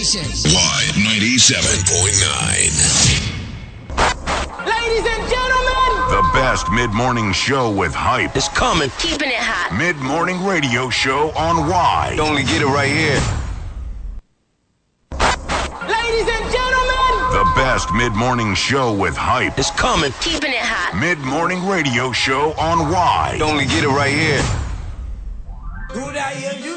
station. Y97.9. Ladies and gentlemen, The best mid-morning show with hype. It's coming. Keeping it hot. Mid-morning radio show on Y. Only get it right here. ladies and gentlemen, The best mid-morning show with hype. It's coming. Keeping it hot. Mid-morning radio show on Y. Only get it right here.